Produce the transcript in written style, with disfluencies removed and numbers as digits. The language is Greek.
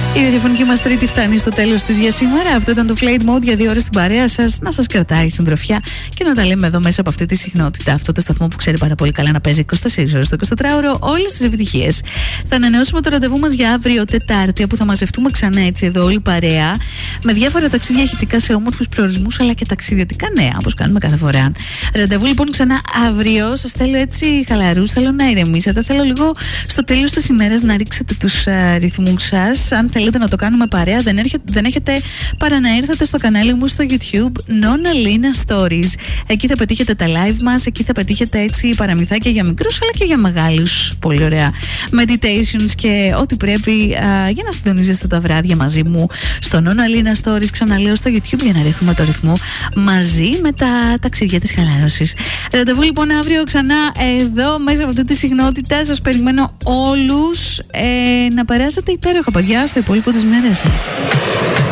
Η ραδιοφωνική μας Τρίτη φτάνει στο τέλος της για σήμερα. Αυτό ήταν το Flight Mode για 2 ώρες στην παρέα σας, να σας κρατάει συντροφιά και να τα λέμε εδώ μέσα από αυτή τη συχνότητα. Αυτό το σταθμό που ξέρει πάρα πολύ καλά να παίζει 24 ώρες το 24ωρο όλες τις επιτυχίες. Θα ανανεώσουμε το ραντεβού μας για αύριο Τετάρτη, όπου θα μαζευτούμε ξανά έτσι εδώ όλη παρέα, με διάφορα ταξίδια ηχητικά σε όμορφους προορισμούς αλλά και ταξιδιωτικά νέα, όπως κάνουμε κάθε φορά. Ραντεβού λοιπόν ξανά αύριο. Σας θέλω έτσι χαλαρούς, θέλω να ηρεμήσετε, θέλω λίγο στο τέλος της ημέρας να ρίξετε τους ρυθμούς σας. Αν θέλετε να το κάνουμε παρέα, δεν έχετε παρά να έρθετε στο κανάλι μου στο YouTube Nona Lina Stories. Εκεί θα πετύχετε τα live μας, εκεί θα πετύχετε έτσι παραμυθάκια για μικρούς αλλά και για μεγάλους. Πολύ ωραία meditations και ό,τι πρέπει για να συντονίζεστε τα βράδια μαζί μου στο Nona Lina Stories. Ξαναλέω στο YouTube για να ρίχνουμε το ρυθμό μαζί με τα ταξίδια της χαλάρωσης. Ραντεβού λοιπόν αύριο ξανά εδώ μέσα από αυτή τη συχνότητα. Σας περιμένω όλους να περάσετε υπέροχα, παιδιά, στο υπόλοιπο της μέρας σας.